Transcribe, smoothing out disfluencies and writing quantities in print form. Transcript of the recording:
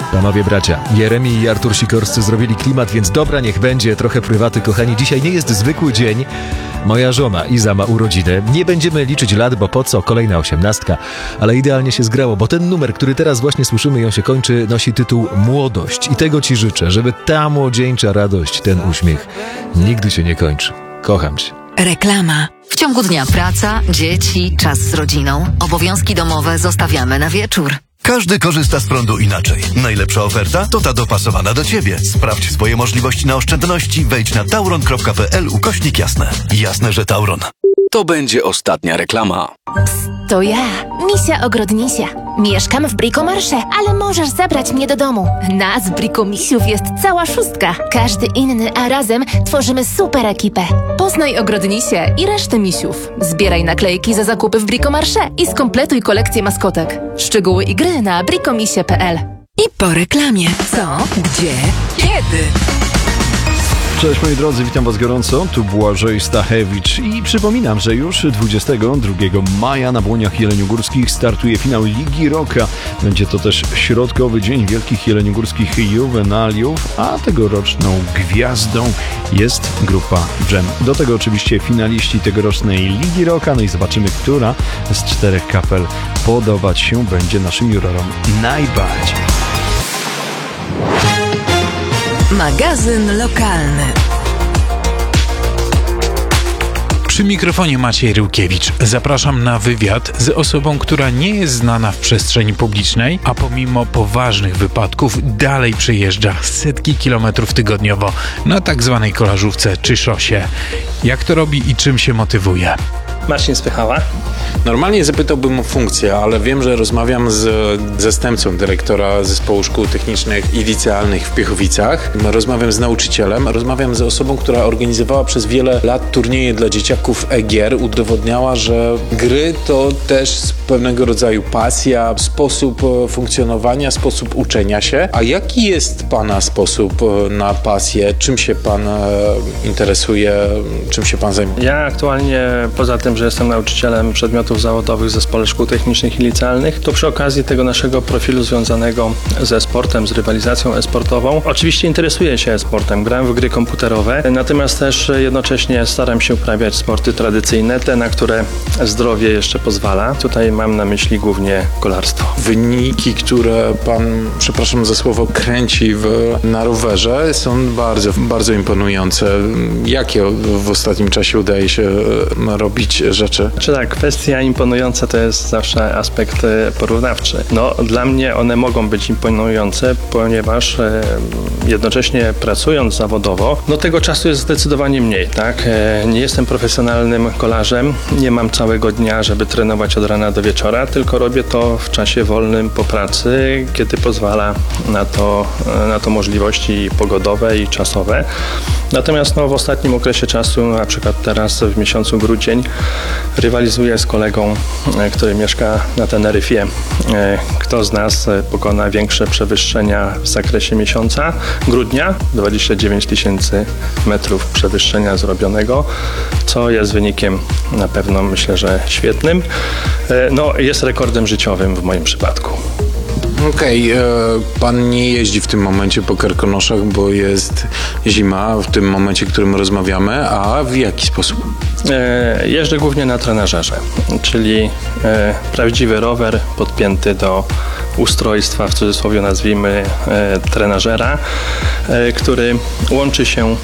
Panowie bracia, Jeremi i Artur Sikorscy zrobili klimat, więc dobra, niech będzie, trochę prywaty, kochani. Dzisiaj nie jest zwykły dzień. Moja żona Iza ma urodziny. Nie będziemy liczyć lat, bo po co? Kolejna 18. Ale idealnie się zgrało, bo ten numer, który teraz właśnie słyszymy, ją się kończy, nosi tytuł Młodość. I tego ci życzę, żeby ta młodzieńcza radość, ten uśmiech nigdy się nie kończy. Kocham cię. Reklama. W ciągu dnia praca, dzieci, czas z rodziną. Obowiązki domowe zostawiamy na wieczór. Każdy korzysta z prądu inaczej. Najlepsza oferta to ta dopasowana do Ciebie. Sprawdź swoje możliwości na oszczędności. Wejdź na tauron.pl/jasne. Jasne, że Tauron. To będzie ostatnia reklama. To ja, Misia Ogrodnisia. Mieszkam w Bricomarché, ale możesz zabrać mnie do domu. Nas, Brikomisiów, jest cała szóstka. Każdy inny, a razem tworzymy super ekipę. Poznaj Ogrodnisię i resztę misiów. Zbieraj naklejki za zakupy w Bricomarché i skompletuj kolekcję maskotek. Szczegóły i gry na bricomisie.pl. I po reklamie. Co? Gdzie? Kiedy? Cześć moi drodzy, witam was gorąco, tu Błażej Stachewicz i przypominam, że już 22 maja na Błoniach Jeleniogórskich startuje finał Ligi Rocka. Będzie to też środkowy dzień wielkich jeleniogórskich juwenaliów, a tegoroczną gwiazdą jest grupa Dżem. Do tego oczywiście finaliści tegorocznej Ligi Rocka, no i zobaczymy, która z 4 kapel podobać się będzie naszym jurorom najbardziej. Magazyn lokalny. Przy mikrofonie Maciej Ryłkiewicz. Zapraszam na wywiad z osobą, która nie jest znana w przestrzeni publicznej, a pomimo poważnych wypadków dalej przejeżdża setki kilometrów tygodniowo na tak zwanej kolażówce czy szosie. Jak to robi i czym się motywuje? Marcin Spychała. Normalnie zapytałbym o funkcję, ale wiem, że rozmawiam z zastępcą dyrektora Zespołu Szkół Technicznych i Licealnych w Piechowicach. Rozmawiam z nauczycielem, rozmawiam z osobą, która organizowała przez wiele lat turnieje dla dzieciaków e-gier. Udowodniała, że gry to też pewnego rodzaju pasja, sposób funkcjonowania, sposób uczenia się. A jaki jest Pana sposób na pasję? Czym się Pan interesuje? Czym się Pan zajmuje? Ja aktualnie, poza tym, że jestem nauczycielem przedmiotów zawodowych w Zespole Szkół Technicznych i Licealnych, to przy okazji tego naszego profilu związanego ze sportem, z rywalizacją e-sportową, oczywiście interesuję się e-sportem, gram w gry komputerowe, natomiast też jednocześnie staram się uprawiać sporty tradycyjne, te, na które zdrowie jeszcze pozwala. Tutaj mam na myśli głównie kolarstwo. Wyniki, które Pan, przepraszam za słowo, kręci na rowerze, są bardzo, bardzo imponujące. Jakie w ostatnim czasie udaje się robić rzeczy? Czy tak, kwestia imponująca to jest zawsze aspekt porównawczy. No, dla mnie one mogą być imponujące, ponieważ jednocześnie pracując zawodowo, no tego czasu jest zdecydowanie mniej, tak? Nie jestem profesjonalnym kolarzem, nie mam całego dnia, żeby trenować od rana do wieczora, tylko robię to w czasie wolnym po pracy, kiedy pozwala na to możliwości pogodowe i czasowe. Natomiast w ostatnim okresie czasu, na przykład teraz w miesiącu grudzień, rywalizuję z kolegą, który mieszka na Teneryfie. Kto z nas pokona większe przewyższenia w zakresie miesiąca grudnia? 29 000 metrów przewyższenia zrobionego, co jest wynikiem na pewno, myślę, że świetnym. Jest rekordem życiowym w moim przypadku. Okej, Pan nie jeździ w tym momencie po Karkonoszach, bo jest zima, w tym momencie, w którym rozmawiamy, a w jaki sposób? Jeżdżę głównie na trenażerze, czyli prawdziwy rower podpięty do ustrojstwa, w cudzysłowie nazwijmy, trenażera, który łączy się